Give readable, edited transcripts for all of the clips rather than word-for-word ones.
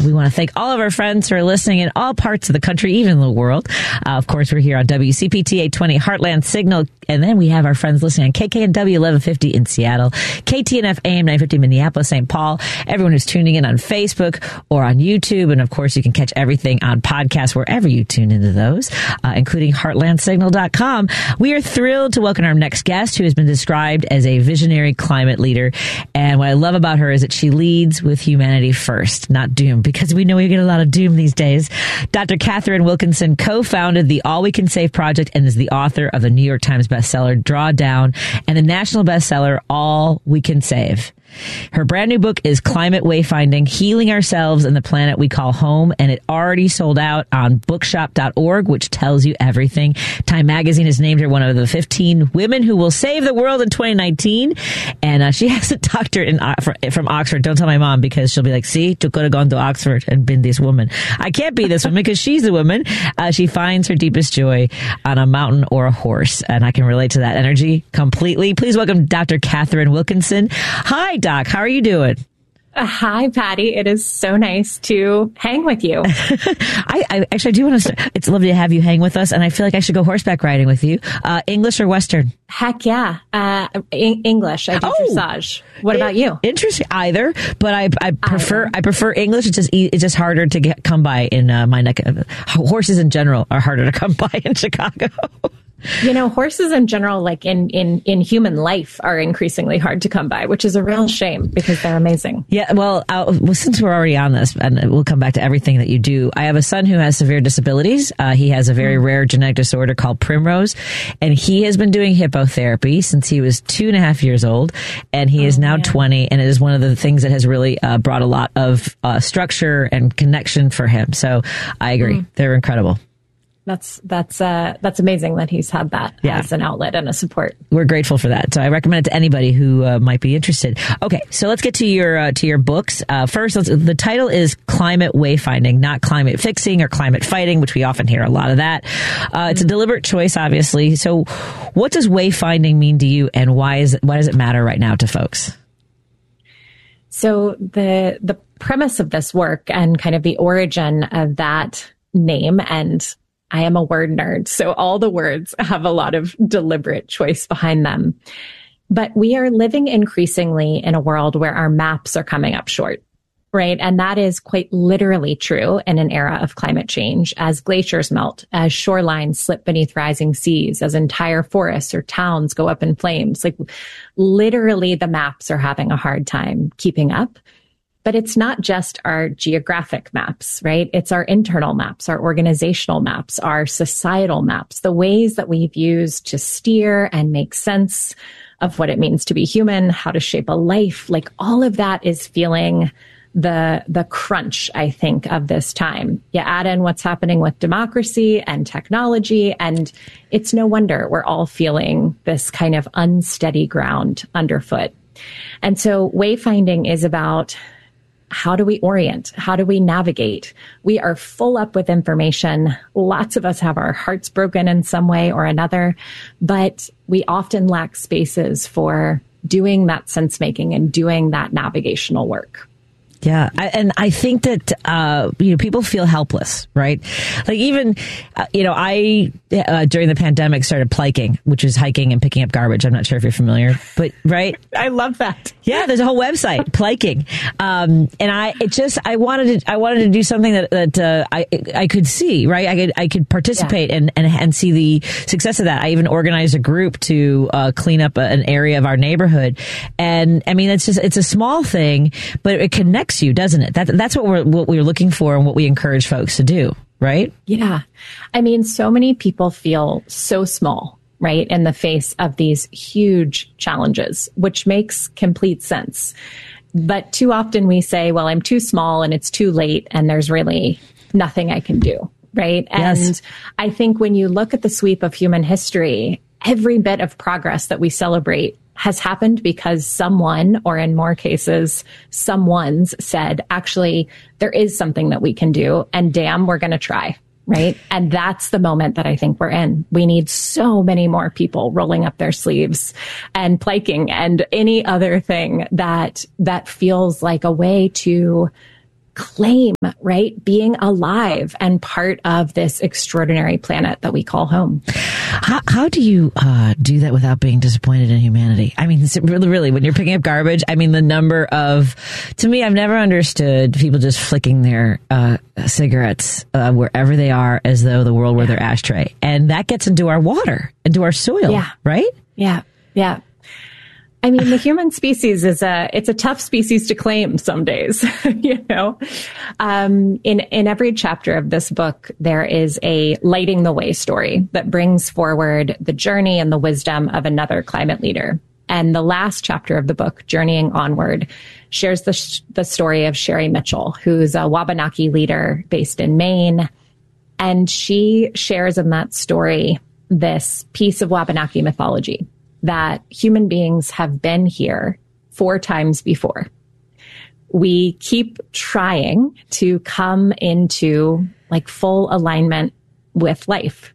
We want to thank all of our friends who are listening in all parts of the country, even the world. Of course, we're here on WCPT 820 Heartland Signal. And then we have our friends listening on KKNW 1150 in Seattle, KTNF AM 950 Minneapolis, St. Paul. Everyone who's tuning in on Facebook or on YouTube. And of course, you can catch everything on podcasts wherever you tune into those, including heartlandsignal.com. We are thrilled to welcome our next guest, who has been described as a visionary climate leader. And what I love about her is that she leads with humanity first, not doom, because we know we get a lot of doom these days. Dr. Catherine Wilkinson co-founded the All We Can Save Project and is the author of the New York Times bestseller Drawdown and the national bestseller All We Can Save. Her brand new book is Climate Wayfinding, Healing Ourselves and the Planet We Call Home, and it already sold out on bookshop.org, which tells you everything. Time Magazine has named her one of the 15 women who will save the world in 2019, and she has a doctorate from Oxford. Don't tell my mom, because she'll be like, see, you could have gone to Oxford and been this woman. I can't be this woman because she's the woman. She finds her deepest joy on a mountain or a horse, and I can relate to that energy completely. Please welcome Dr. Catherine Wilkinson. Hi, Doc. How are you doing? Hi, Patty. It is so nice to hang with you. I actually do want to. It's lovely to have you hang with us, and I feel like I should go horseback riding with you. English or Western? Heck yeah, English. I do dressage. What about you? Interesting. Either, but I prefer English. It's just harder to come by in my neck. Horses in general are harder to come by in Chicago. You know, horses in general, like in human life, are increasingly hard to come by, which is a real shame because they're amazing. Yeah, well, since we're already on this, and we'll come back to everything that you do, I have a son who has severe disabilities. He has a very rare genetic disorder called Primrose, and he has been doing hippotherapy since he was 2.5 years old, and he is now 20, and it is one of the things that has really brought a lot of structure and connection for him. So I agree. They're incredible. That's amazing that he's had that as an outlet and a support. We're grateful for that. So I recommend it to anybody who might be interested. Okay, so let's get to your books. First, the title is Climate Wayfinding, not climate fixing or climate fighting, which we often hear a lot of that. It's a deliberate choice, obviously. So what does wayfinding mean to you, and why does it matter right now to folks? So the premise of this work and kind of the origin of that name, and I am a word nerd, so all the words have a lot of deliberate choice behind them. But we are living increasingly in a world where our maps are coming up short, right? And that is quite literally true in an era of climate change, as glaciers melt, as shorelines slip beneath rising seas, as entire forests or towns go up in flames. Like literally the maps are having a hard time keeping up. But it's not just our geographic maps, right? It's our internal maps, our organizational maps, our societal maps, the ways that we've used to steer and make sense of what it means to be human, how to shape a life. Like all of that is feeling the crunch, I think, of this time. You add in what's happening with democracy and technology, and it's no wonder we're all feeling this kind of unsteady ground underfoot. And so wayfinding is about, how do we orient? How do we navigate? We are full up with information. Lots of us have our hearts broken in some way or another, but we often lack spaces for doing that sense making and doing that navigational work. Yeah. I think that, people feel helpless, right? Like even, I, during the pandemic started pliking, which is hiking and picking up garbage. I'm not sure if you're familiar, but right. I love that. Yeah. There's a whole website, pliking. And I wanted to do something that I could see, right? I could participate and see the success of that. I even organized a group to, clean up an area of our neighborhood. And I mean, it's a small thing, but it connects you, doesn't it? That's what we're looking for and what we encourage folks to do, right? Yeah. I mean, so many people feel so small, right, in the face of these huge challenges, which makes complete sense. But too often we say, well, I'm too small and it's too late and there's really nothing I can do, right? Yes. And I think when you look at the sweep of human history, every bit of progress that we celebrate has happened because someone, or in more cases, someone's said, actually, there is something that we can do, and damn, we're going to try, right? And that's the moment that I think we're in. We need so many more people rolling up their sleeves and pliking and any other thing that feels like a way to claim, right, being alive and part of this extraordinary planet that we call home. How do you do that without being disappointed in humanity? I mean, really, when you're picking up garbage, I mean, the number of, to me, I've never understood people just flicking their cigarettes wherever they are as though the world were their ashtray. And that gets into our water, into our soil, right? Yeah. I mean, the human species it's a tough species to claim some days, you know. In every chapter of this book, there is a lighting the way story that brings forward the journey and the wisdom of another climate leader. And the last chapter of the book, Journeying Onward, shares the story of Sherry Mitchell, who's a Wabanaki leader based in Maine. And she shares in that story this piece of Wabanaki mythology, that human beings have been here 4 times before. We keep trying to come into like full alignment with life.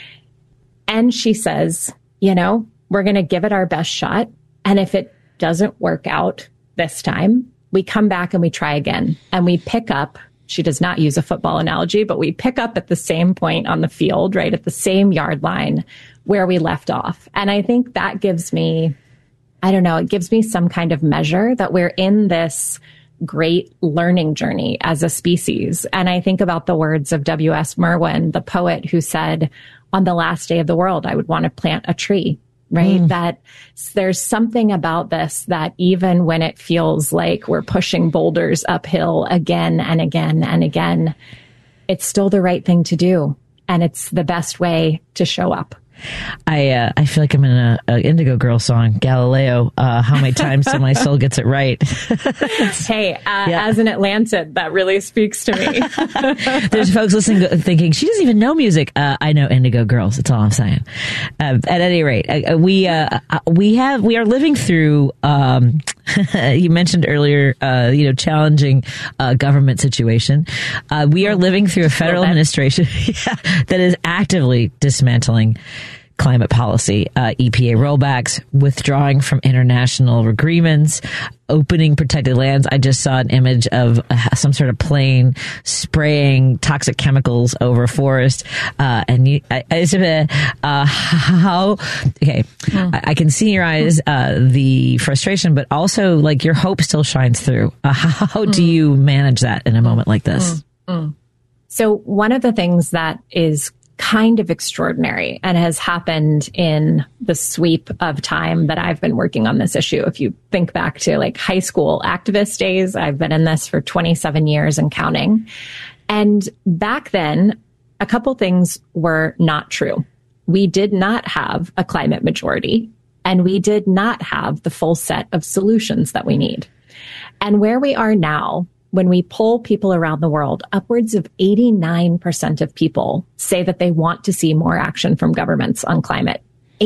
And she says, you know, we're going to give it our best shot. And if it doesn't work out this time, we come back and we try again. And we pick up, she does not use a football analogy, but we pick up at the same point on the field, right, at the same yard line where we left off. And I think that gives me, I don't know, it gives me some kind of measure that we're in this great learning journey as a species. And I think about the words of W.S. Merwin, the poet, who said, on the last day of the world, I would want to plant a tree, right? That there's something about this that even when it feels like we're pushing boulders uphill again and again and again, it's still the right thing to do. And it's the best way to show up. I feel like I'm in an Indigo Girl song, Galileo. How many times till my soul gets it right? Hey, as an Atlantid, that really speaks to me. There's folks listening thinking she doesn't even know music. I know Indigo Girls. That's all I'm saying. At any rate, we are living through. You mentioned earlier, challenging government situation. We are living through a federal administration that is actively dismantling climate policy, EPA rollbacks, withdrawing from international agreements, opening protected lands. I just saw an image of some sort of plane spraying toxic chemicals over a forest. I can see in your eyes the frustration, but also like your hope still shines through. How do you manage that in a moment like this? So one of the things that is kind of extraordinary and has happened in the sweep of time that I've been working on this issue. If you think back to like high school activist days, I've been in this for 27 years and counting. And back then, a couple things were not true. We did not have a climate majority, and we did not have the full set of solutions that we need. And where we are now, when we poll people around the world, upwards of 89% of people say that they want to see more action from governments on climate.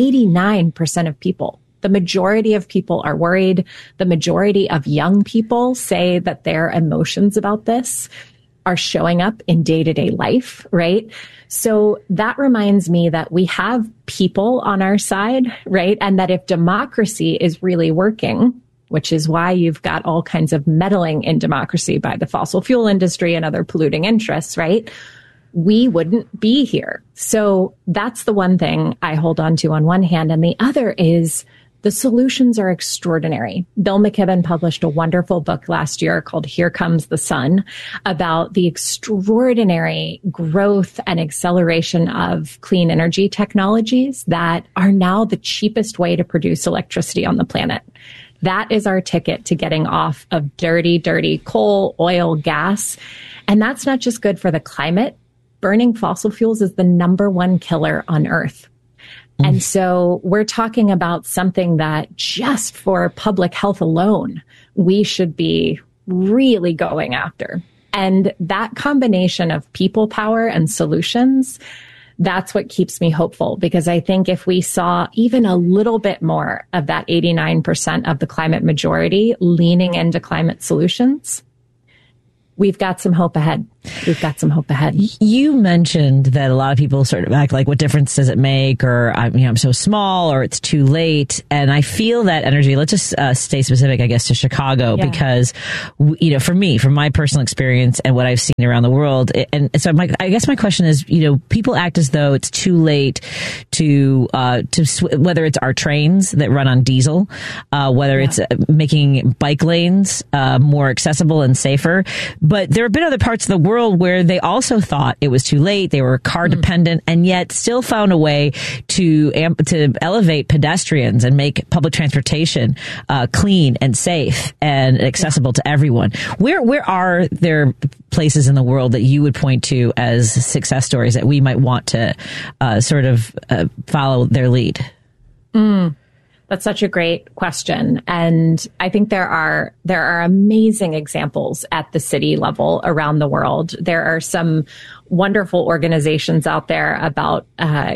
89% of people. The majority of people are worried. The majority of young people say that their emotions about this are showing up in day-to-day life, right? So that reminds me that we have people on our side, right? And that if democracy is really working, which is why you've got all kinds of meddling in democracy by the fossil fuel industry and other polluting interests, right? We wouldn't be here. So that's the one thing I hold on to on one hand. And the other is the solutions are extraordinary. Bill McKibben published a wonderful book last year called Here Comes the Sun about the extraordinary growth and acceleration of clean energy technologies that are now the cheapest way to produce electricity on the planet. That is our ticket to getting off of dirty, dirty coal, oil, gas. And that's not just good for the climate. Burning fossil fuels is the number one killer on Earth. And so we're talking about something that just for public health alone, we should be really going after. And that combination of people power and solutions, that's what keeps me hopeful, because I think if we saw even a little bit more of that 89% of the climate majority leaning into climate solutions, we've got some hope ahead. we've got some hope ahead. You mentioned that a lot of people sort of act like, what difference does it make? Or, I'm so small, or it's too late. And I feel that energy. Let's just stay specific, I guess, to Chicago, because, for me, from my personal experience and what I've seen around the world. And so I guess my question is, people act as though it's too late to whether it's our trains that run on diesel, whether it's making bike lanes more accessible and safer. But there have been other parts of the world where they also thought it was too late. They were car dependent, and yet still found a way to elevate pedestrians and make public transportation clean and safe and accessible to everyone. Where are there places in the world that you would point to as success stories that we might want to follow their lead? That's such a great question. And I think there are amazing examples at the city level around the world. There are some wonderful organizations out there about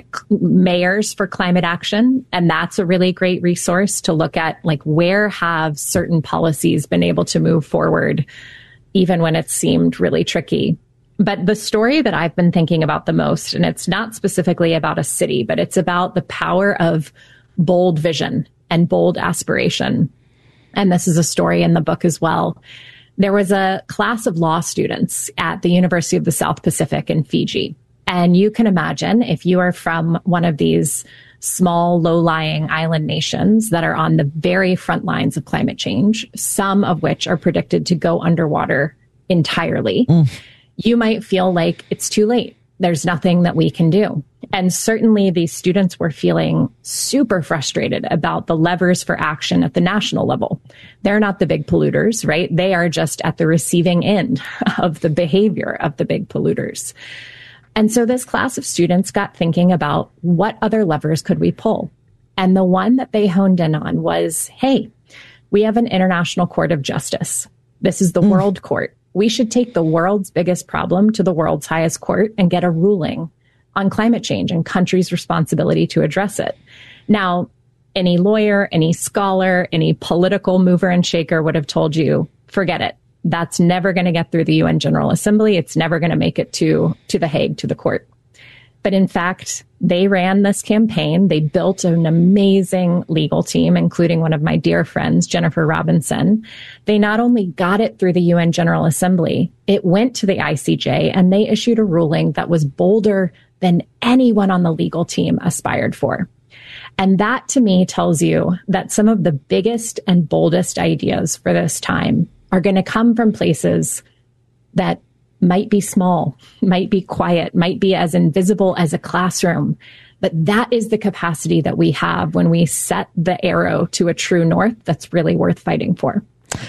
mayors for climate action. And that's a really great resource to look at, like, where have certain policies been able to move forward, even when it seemed really tricky. But the story that I've been thinking about the most, and it's not specifically about a city, but it's about the power of bold vision and bold aspiration. And this is a story in the book as well. There was a class of law students at the University of the South Pacific in Fiji. And you can imagine, if you are from one of these small, low-lying island nations that are on the very front lines of climate change, some of which are predicted to go underwater entirely, you might feel like it's too late. There's nothing that we can do. And certainly these students were feeling super frustrated about the levers for action at the national level. They're not the big polluters, right? They are just at the receiving end of the behavior of the big polluters. And so this class of students got thinking about, what other levers could we pull? And the one that they honed in on was, hey, we have an international court of justice. This is the world court. We should take the world's biggest problem to the world's highest court and get a ruling on climate change and countries' responsibility to address it. Now, any lawyer, any scholar, any political mover and shaker would have told you, forget it. That's never going to get through the UN General Assembly. It's never going to make it to The Hague, to the court. But in fact, they ran this campaign. They built an amazing legal team, including one of my dear friends, Jennifer Robinson. They not only got it through the UN General Assembly, it went to the ICJ, and they issued a ruling that was bolder than anyone on the legal team aspired for. And that, to me, tells you that some of the biggest and boldest ideas for this time are going to come from places that might be small, might be quiet, might be as invisible as a classroom. But that is the capacity that we have when we set the arrow to a true north that's really worth fighting for.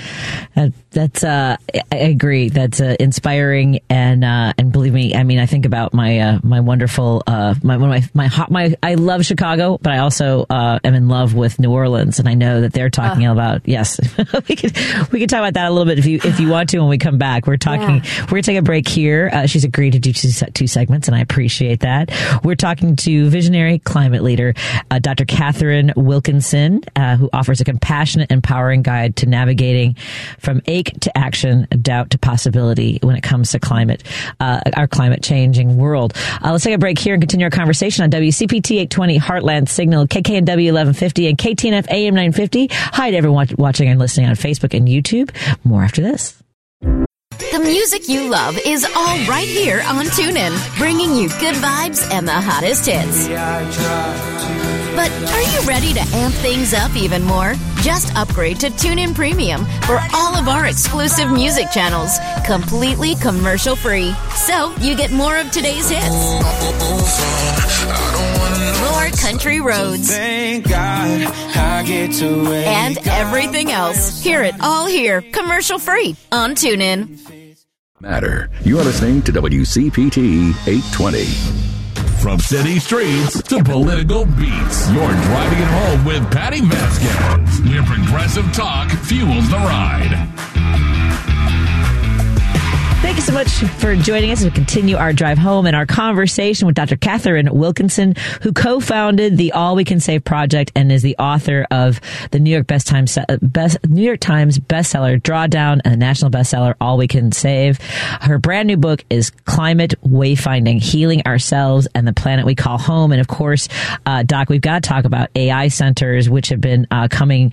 I agree. That's inspiring, and believe me, I mean, I think about my wonderful I love Chicago, but I also am in love with New Orleans, and I know that they're talking about, yes, we could talk about that a little bit if you want to when we come back. We're talking. Yeah. We're gonna take a break here. She's agreed to do two segments, and I appreciate that. We're talking to visionary climate leader Dr. Catherine Wilkinson, who offers a compassionate, empowering guide to navigating from ache to action, doubt to possibility when it comes to climate, our climate changing world. Let's take a break here and continue our conversation on WCPT 820 Heartland Signal, KKNW 1150 and KTNF AM 950. Hi to everyone watching and listening on Facebook and YouTube. More after this. The music you love is all right here on TuneIn, bringing you good vibes and the hottest hits. But are you ready to amp things up even more? Just upgrade to TuneIn Premium for all of our exclusive music channels, completely commercial-free. So you get more of today's hits, more country roads, and everything else. Hear it all here, commercial-free on TuneIn. Matter. You are listening to WCPT 820. From city streets to political beats, you're driving it home with Patty Vasquez, where progressive talk fuels the ride. Thank you so much for joining us as we continue our drive home and our conversation with Dr. Catherine Wilkinson, who co-founded the All We Can Save Project and is the author of the New York Times bestseller Drawdown and the national bestseller All We Can Save. Her brand new book is Climate Wayfinding: Healing Ourselves and the Planet We Call Home. And of course, Doc, we've got to talk about AI centers, which have been being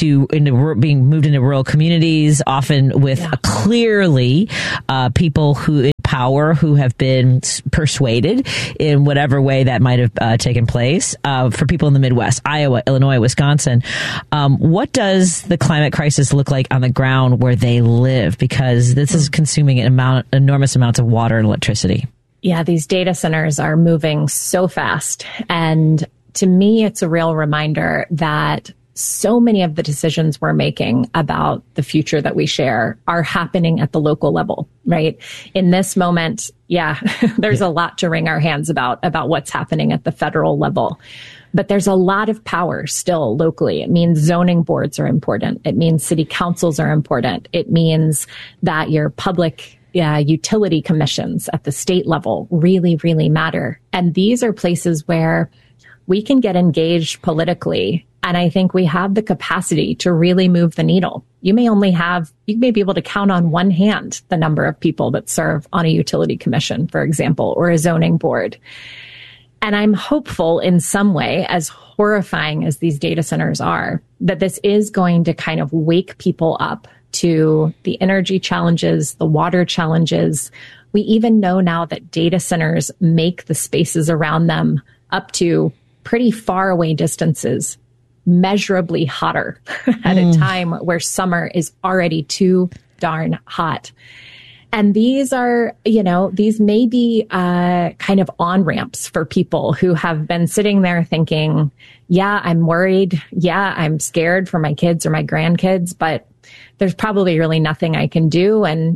moved into rural communities, often with clearly people who in power who have been persuaded in whatever way that might have taken place. For people in the Midwest, Iowa, Illinois, Wisconsin, what does the climate crisis look like on the ground where they live? Because this is consuming enormous amounts of water and electricity. Yeah, these data centers are moving so fast. And to me, it's a real reminder that so many of the decisions we're making about the future that we share are happening at the local level, right? In this moment, there's a lot to wring our hands about what's happening at the federal level. But there's a lot of power still locally. It means zoning boards are important. It means city councils are important. It means that your public utility commissions at the state level really, really matter. And these are places where we can get engaged politically. And I think we have the capacity to really move the needle. You may be able to count on one hand the number of people that serve on a utility commission, for example, or a zoning board. And I'm hopeful in some way, as horrifying as these data centers are, that this is going to kind of wake people up to the energy challenges, the water challenges. We even know now that data centers make the spaces around them up to pretty far away distances measurably hotter at a time where summer is already too darn hot. And these are, these may be kind of on-ramps for people who have been sitting there thinking, I'm worried. I'm scared for my kids or my grandkids, but there's probably really nothing I can do. And,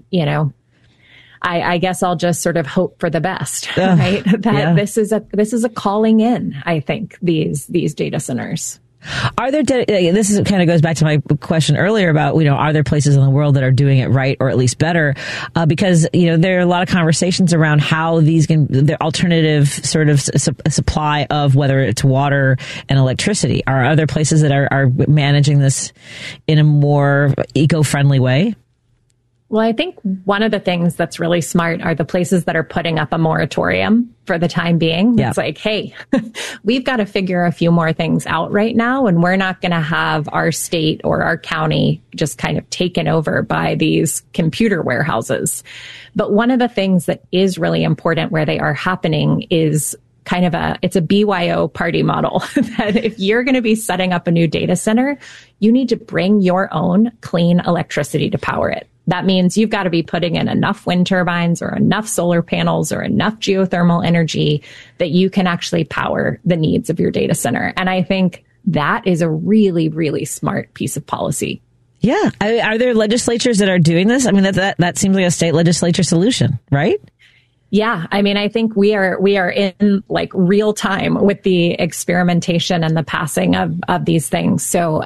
I guess I'll just sort of hope for the best, right? This is a calling in, I think, these data centers. Are there, this kind of goes back to my question earlier about, are there places in the world that are doing it right or at least better? Because, there are a lot of conversations around how the alternative sort of supply of whether it's water and electricity. Are other places that are managing this in a more eco-friendly way? Well, I think one of the things that's really smart are the places that are putting up a moratorium for the time being. Yeah. It's like, hey, we've got to figure a few more things out right now, and we're not going to have our state or our county just kind of taken over by these computer warehouses. But one of the things that is really important where they are happening is kind of it's a BYO party model that if you're going to be setting up a new data center, you need to bring your own clean electricity to power it. That means you've got to be putting in enough wind turbines or enough solar panels or enough geothermal energy that you can actually power the needs of your data center. And I think that is a really, really smart piece of policy. Yeah. Are there legislatures that are doing this? I mean, that seems like a state legislature solution, right? Yeah. I mean, I think we are in like real time with the experimentation and the passing of these things. So,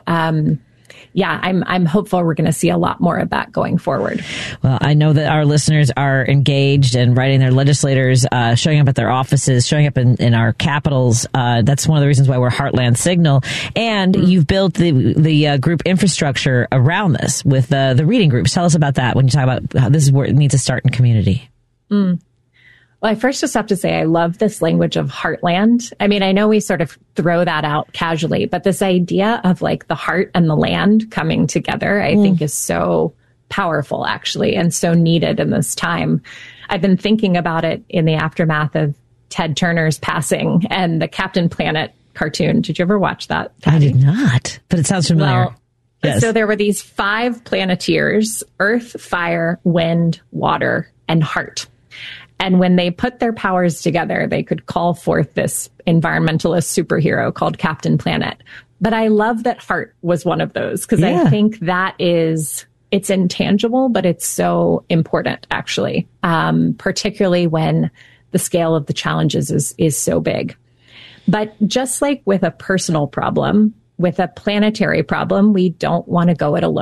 I'm hopeful we're going to see a lot more of that going forward. Well, I know that our listeners are engaged and writing their legislators, showing up at their offices, showing up in our capitals. That's one of the reasons why we're Heartland Signal. And you've built the group infrastructure around this with the reading groups. Tell us about that when you talk about how this is where it needs to start in community. Well, I first just have to say I love this language of heartland. I mean, I know we sort of throw that out casually, but this idea of like the heart and the land coming together, I think is so powerful, actually, and so needed in this time. I've been thinking about it in the aftermath of Ted Turner's passing and the Captain Planet cartoon. Did you ever watch that, Patty? I did not, but it sounds familiar. Well, yes. So there were these 5 planeteers: Earth, Fire, Wind, Water, and Heart. And when they put their powers together, they could call forth this environmentalist superhero called Captain Planet. But I love that Heart was one of those because I think that it's intangible, but it's so important, actually, particularly when the scale of the challenges is so big. But just like with a personal problem, with a planetary problem, we don't want to go it alone.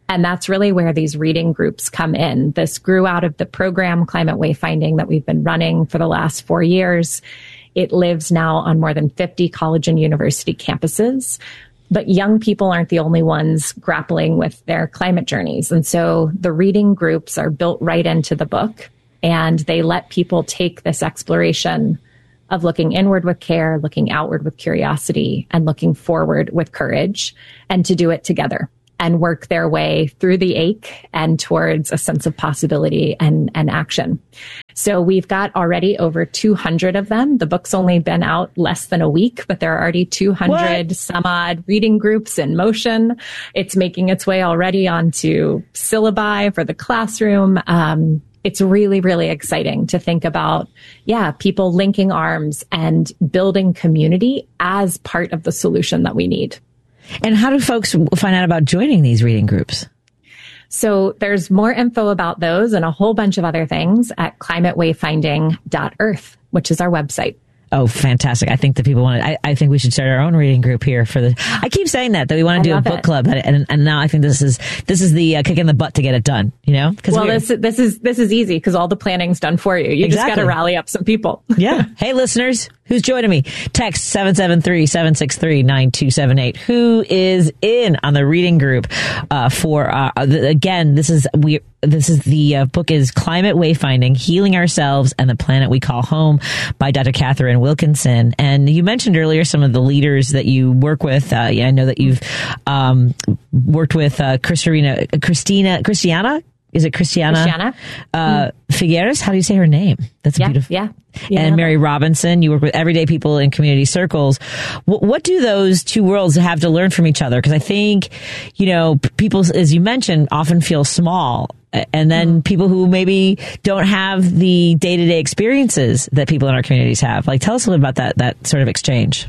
And that's really where these reading groups come in. This grew out of the program Climate Wayfinding that we've been running for the last 4 years. It lives now on more than 50 college and university campuses. But young people aren't the only ones grappling with their climate journeys. And so the reading groups are built right into the book, and they let people take this exploration of looking inward with care, looking outward with curiosity, and looking forward with courage, and to do it together and work their way through the ache and towards a sense of possibility and action. So we've got already over 200 of them. The book's only been out less than a week, but there are already 200 some odd reading groups in motion. It's making its way already onto syllabi for the classroom. It's really, really exciting to think about, people linking arms and building community as part of the solution that we need. And how do folks find out about joining these reading groups? So there's more info about those and a whole bunch of other things at climatewayfinding.earth, which is our website. Oh, fantastic. I think that people want to, I think we should start our own reading group here I keep saying that we want to do a book club. And now I think this is the kick in the butt to get it done, Well, this is easy because all the planning's done for you. You just got to rally up some people. Yeah. Hey, listeners, who's joining me? Text 773-763-9278. Who is in on the reading group again, this is the book is Climate Wayfinding, Healing Ourselves and the Planet We Call Home by Dr. Catherine Wilkinson. And you mentioned earlier some of the leaders that you work with. I know that you've worked with Christina. Is it Christiana? Figueres? How do you say her name? That's beautiful. Yeah. And Mary Robinson. You work with everyday people in community circles. What do those two worlds have to learn from each other? Because I think, people, as you mentioned, often feel small. And then people who maybe don't have the day-to-day experiences that people in our communities have. Tell us a little about that sort of exchange.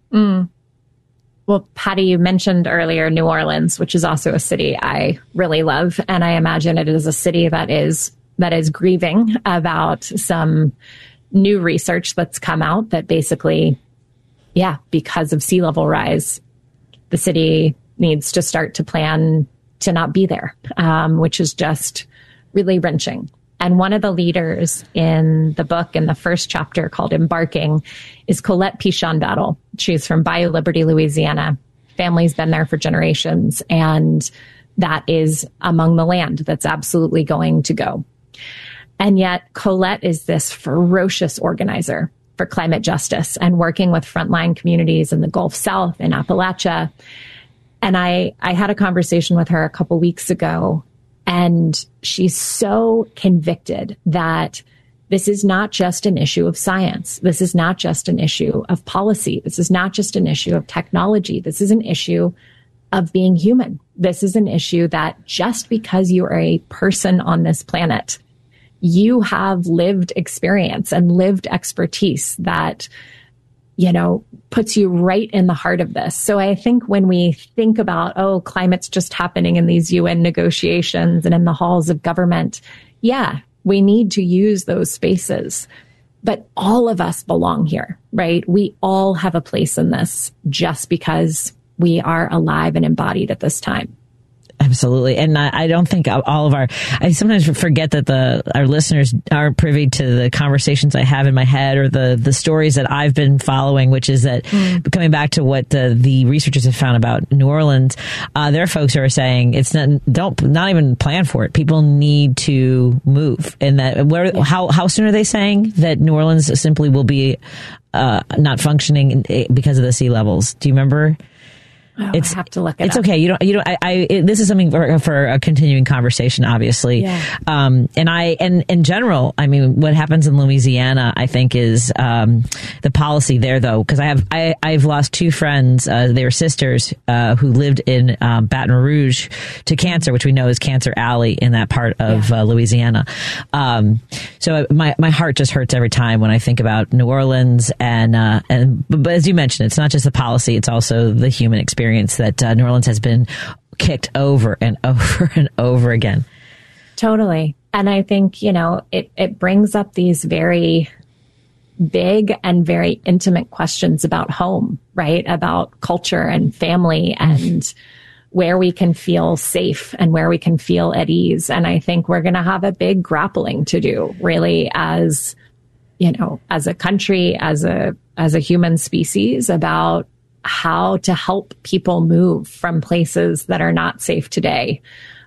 Well, Patty, you mentioned earlier New Orleans, which is also a city I really love. And I imagine it is a city that is grieving about some new research that's come out that basically, because of sea level rise, the city needs to start to plan to not be there, which is just really wrenching. And one of the leaders in the book, in the first chapter called Embarking, is Colette Pichon Battle. She's from Bayou Liberty, Louisiana. Family's been there for generations, and that is among the land that's absolutely going to go. And yet Colette is this ferocious organizer for climate justice and working with frontline communities in the Gulf South, in Appalachia. And I had a conversation with her a couple weeks ago, and she's so convicted that this is not just an issue of science. This is not just an issue of policy. This is not just an issue of technology. This is an issue of being human. This is an issue that just because you are a person on this planet, you have lived experience and lived expertise that, puts you right in the heart of this. So I think when we think about, climate's just happening in these UN negotiations and in the halls of government, we need to use those spaces. But all of us belong here, right? We all have a place in this just because we are alive and embodied at this time. Absolutely. And I don't think all of I sometimes forget that our listeners aren't privy to the conversations I have in my head or the stories that I've been following, which is that coming back to what the researchers have found about New Orleans, there are folks who are saying not even plan for it. People need to move. And how soon are they saying that New Orleans simply will be not functioning because of the sea levels? Do you remember? I have to look it up. It's okay. This is something for a continuing conversation, obviously. Yeah. And in general, what happens in Louisiana, I think is, the policy there though, because I've lost two friends, they were sisters, who lived in, Baton Rouge to cancer, which we know is Cancer Alley in that part of Louisiana. So my heart just hurts every time when I think about New Orleans but as you mentioned, it's not just the policy, it's also the human experience that New Orleans has been kicked over and over and over again. Totally. And I think, it brings up these very big and very intimate questions about home, right? About culture and family and where we can feel safe and where we can feel at ease. And I think we're going to have a big grappling to do, really, as, you know, as a country, as a human species, about how to help people move from places that are not safe today,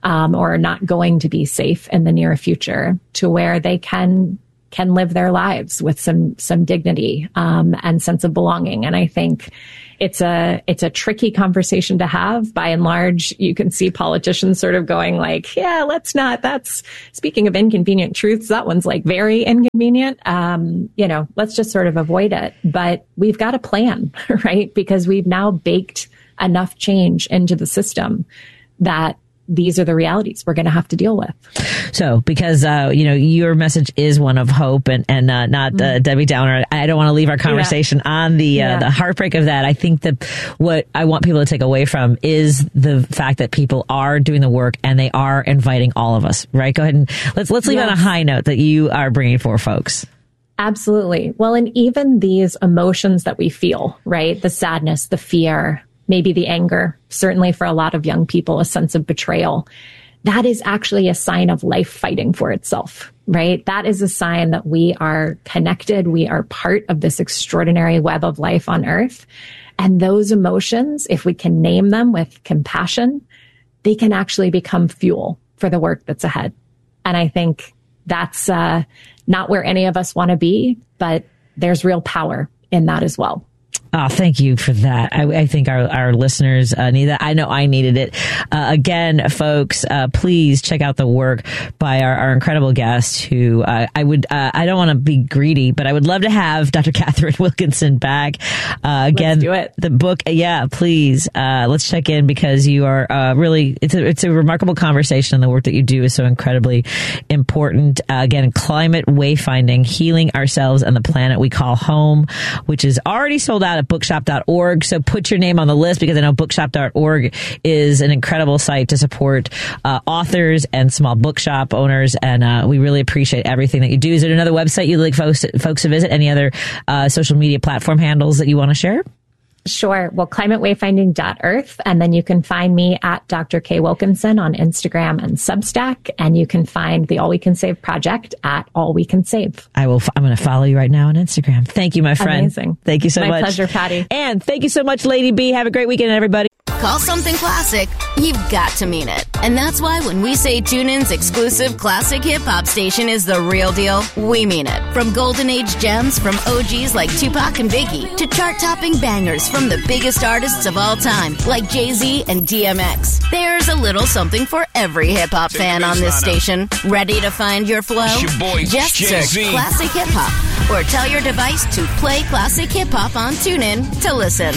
or not going to be safe in the near future, to where they can live their lives with some dignity, and sense of belonging. And I think it's a tricky conversation to have. By and large, you can see politicians sort of going like, yeah, let's not, that's, speaking of inconvenient truths, that one's like very inconvenient. You know, let's just sort of avoid it. But we've got a plan, right? Because we've now baked enough change into the system that these are the realities we're going to have to deal with. So, because, you know, your message is one of hope and not Debbie Downer. I don't want to leave our conversation on the heartbreak of that. I think that what I want people to take away from is the fact that people are doing the work and they are inviting all of us, right? Go ahead and let's leave on a high note that you are bringing for folks. Absolutely. Well, and even these emotions that we feel, right? The sadness, the fear, maybe the anger, certainly for a lot of young people, a sense of betrayal. That is actually a sign of life fighting for itself, right? That is a sign that we are connected. We are part of this extraordinary web of life on Earth. And those emotions, if we can name them with compassion, they can actually become fuel for the work that's ahead. And I think that's not where any of us want to be, but there's real power in that as well. Oh, thank you for that. I think our listeners need that. I know I needed it. Again, folks, please check out the work by our incredible guest who I don't want to be greedy, but I would love to have Dr. Catherine Wilkinson back. Again, let's do it. The book. Yeah, please. Let's check in because you are really, it's a remarkable conversation, and the work that you do is so incredibly important. Again, Climate Wayfinding, Healing Ourselves and the Planet We Call Home, which is already sold out at bookshop.org. So put your name on the list, because I know bookshop.org is an incredible site to support authors and small bookshop owners. And we really appreciate everything that you do. Is there another website you'd like folks to visit? Any other social media platform handles that you want to share? Sure. Well, climatewayfinding.earth. And then you can find me at Dr. K. Wilkinson on Instagram and Substack. And you can find the All We Can Save project at All We Can Save. I'm going to follow you right now on Instagram. Thank you, my friend. Amazing. Thank you so much. My pleasure, Patty. And thank you so much, Lady B. Have a great weekend, everybody. Call something classic, you've got to mean it. And that's why when we say TuneIn's exclusive classic hip-hop station is the real deal, we mean it. From golden age gems from OGs like Tupac and Biggie to chart-topping bangers from the biggest artists of all time like Jay-Z and DMX. There's a little something for every hip-hop fan on this station. Ready to find your flow? Just search Classic Hip-Hop or tell your device to play Classic Hip-Hop on TuneIn to listen.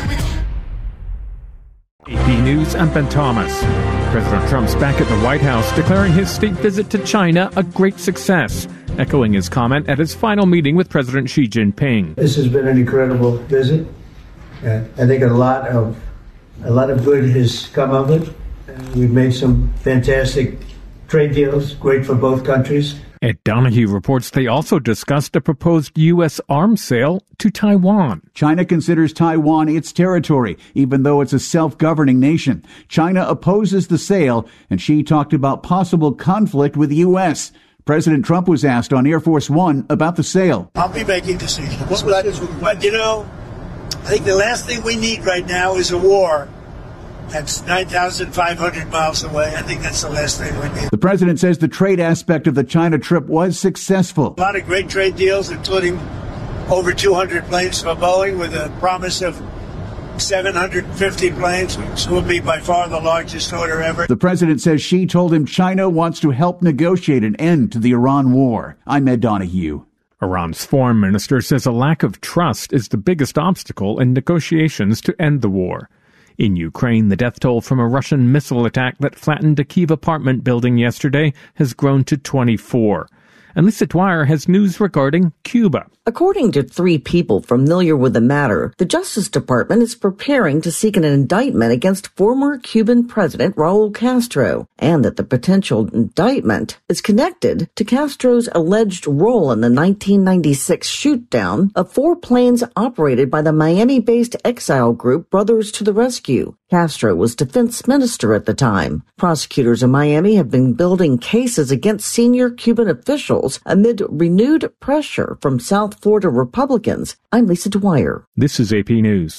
AP News, I'm Ben Thomas. President Trump's back at the White House, declaring his state visit to China a great success, echoing his comment at his final meeting with President Xi Jinping. This has been an incredible visit. I think a lot of good has come of it. We've made some fantastic trade deals, great for both countries. Ed Donahue reports they also discussed a proposed U.S. arms sale to Taiwan. China considers Taiwan its territory, even though it's a self-governing nation. China opposes the sale, and Xi talked about possible conflict with the U.S. President Trump was asked on Air Force One about the sale. I'll be making decisions. But, you know, I think the last thing we need right now is a war. That's 9,500 miles away. I think that's the last thing we need. The president says the trade aspect of the China trip was successful. A lot of great trade deals, including over 200 planes from Boeing with a promise of 750 planes, which will be by far the largest order ever. The president says Xi told him China wants to help negotiate an end to the Iran war. I'm Ed Donahue. Iran's foreign minister says a lack of trust is the biggest obstacle in negotiations to end the war. In Ukraine, the death toll from a Russian missile attack that flattened a Kyiv apartment building yesterday has grown to 24. And Lisa Dwyer has news regarding Cuba. According to 3 people familiar with the matter, the Justice Department is preparing to seek an indictment against former Cuban President Raul Castro, and that the potential indictment is connected to Castro's alleged role in the 1996 shoot-down of 4 planes operated by the Miami-based exile group Brothers to the Rescue. Castro was defense minister at the time. Prosecutors in Miami have been building cases against senior Cuban officials amid renewed pressure from South Florida Republicans. I'm Lisa Dwyer. This is AP News.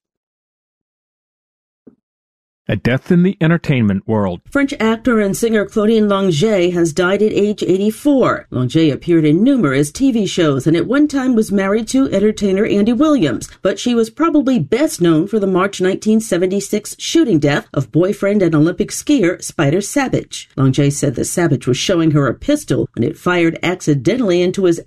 A death in the entertainment world. French actor and singer Claudine Longet has died at age 84. Longet appeared in numerous TV shows and at one time was married to entertainer Andy Williams, but she was probably best known for the March 1976 shooting death of boyfriend and Olympic skier Spider Savage. Longet said that Savage was showing her a pistol when it fired accidentally into his